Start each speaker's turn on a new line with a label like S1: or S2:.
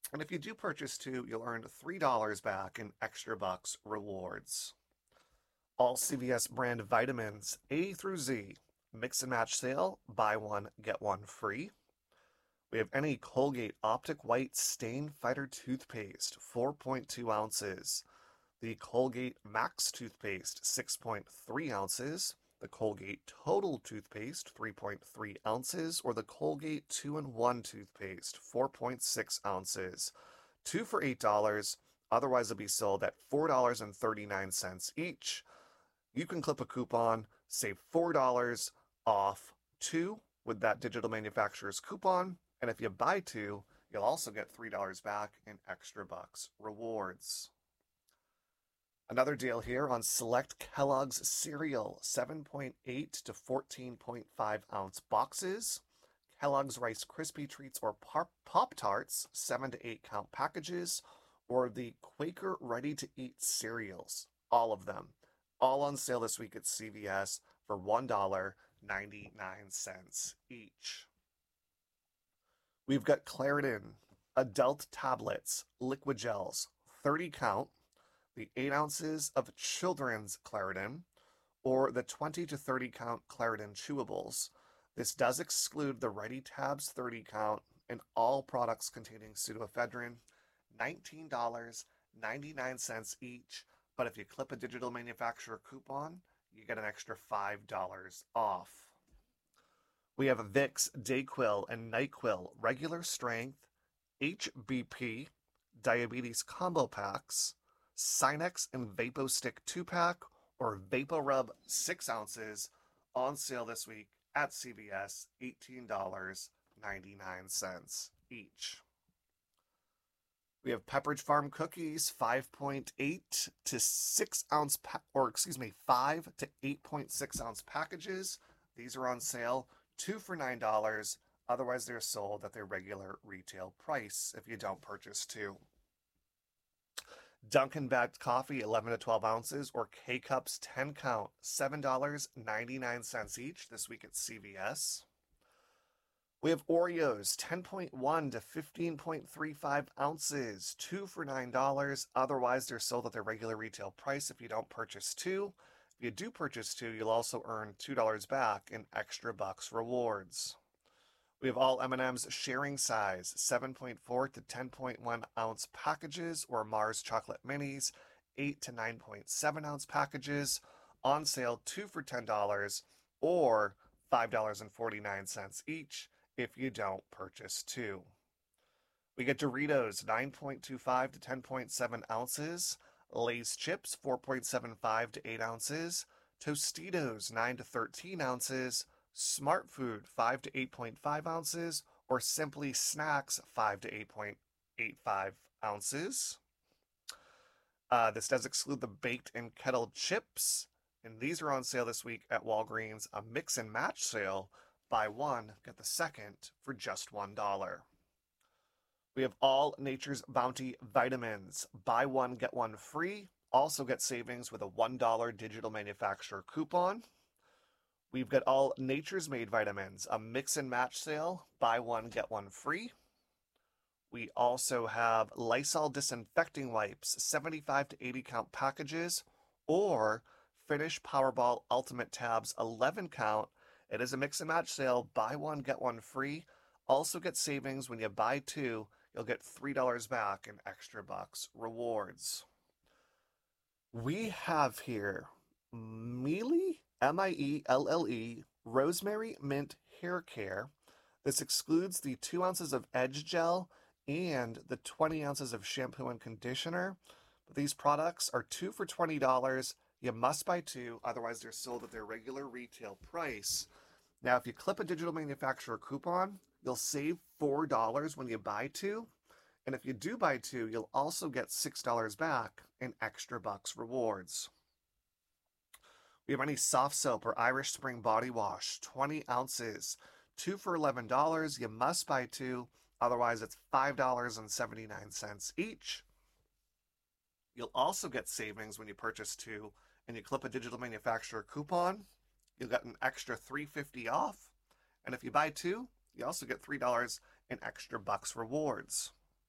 S1: And if you do purchase two, you'll earn $3 back in extra bucks rewards. All CVS brand vitamins A through Z, mix and match sale, buy one, get one free. We have any Colgate Optic White Stain Fighter toothpaste, 4.2 ounces. The Colgate Max toothpaste, 6.3 ounces. The Colgate Total toothpaste, 3.3 ounces. Or the Colgate 2-in-1 toothpaste, 4.6 ounces. Two for $8. Otherwise, it'll be sold at $4.39 each. You can clip a coupon, save $4 off two with that digital manufacturer's coupon. And if you buy two, you'll also get $3 back in extra bucks rewards. Another deal here on select Kellogg's cereal, 7.8 to 14.5 ounce boxes. Kellogg's Rice Krispie Treats or Pop Tarts, 7 to 8 count packages, or the Quaker Ready to Eat cereals, all of them, all on sale this week at CVS for $1.99 each. We've got Claritin, adult tablets, liquid gels, 30 count, the 8 ounces of children's Claritin, or the 20 to 30 count Claritin chewables. This does exclude the Ready Tabs 30 count and all products containing pseudoephedrine, $19.99 each, but if you clip a digital manufacturer coupon, you get an extra $5 off. We have Vicks, Dayquil, and NyQuil regular strength, HBP, diabetes combo packs, Sinex and VapoStick 2-pack, or VapoRub 6 ounces on sale this week at CVS, $18.99 each. We have Pepperidge Farm cookies, 5.8 to 6 ounce, 5 to 8.6 ounce packages. These are on sale, two for $9. Otherwise, they're sold at their regular retail price if you don't purchase two. Dunkin' bagged coffee, 11 to 12 ounces, or K-Cups 10 count, $7.99 each this week at CVS. We have Oreos, 10.1 to 15.35 ounces, two for $9. Otherwise, they're sold at their regular retail price if you don't purchase two. If you do purchase two, you'll also earn $2 back in extra bucks rewards. We have all M&M's sharing size, 7.4 to 10.1 ounce packages, or Mars Chocolate Minis, 8 to 9.7 ounce packages, on sale, two for $10, or $5.49 each if you don't purchase two. We get Doritos, 9.25 to 10.7 ounces, Lay's chips, 4.75 to 8 ounces, Tostitos, 9 to 13 ounces, Smart Food, 5 to 8.5 ounces, or Simply Snacks, 5 to 8.85 ounces. This does exclude the baked and kettle chips, and these are on sale this week at Walgreens, a mix and match sale. Buy one, get the second for just $1. We have all Nature's Bounty vitamins. Buy one, get one free. Also get savings with a $1 digital manufacturer coupon. We've got all Nature's Made vitamins, a mix and match sale. Buy one, get one free. We also have Lysol disinfecting wipes, 75 to 80 count packages, or Finish Powerball Ultimate Tabs, 11 count. It is a mix and match sale. Buy one, get one free. Also get savings when you buy two. You'll get $3 back in extra bucks rewards. We have here Miele, Mielle, Rosemary Mint Hair Care. This excludes the 2 ounces of Edge Gel and the 20 ounces of shampoo and conditioner. But these products are two for $20. You must buy two, otherwise they're sold at their regular retail price. Now, if you clip a digital manufacturer coupon, you'll save $4 when you buy two. And if you do buy two, you'll also get $6 back in extra bucks rewards. We have any soft soap or Irish Spring body wash, 20 ounces, two for $11. You must buy two, otherwise it's $5.79 each. You'll also get savings when you purchase two, and you clip a digital manufacturer coupon. You'll get an extra $3.50 off. And if you buy two, you also get $3 in extra bucks rewards.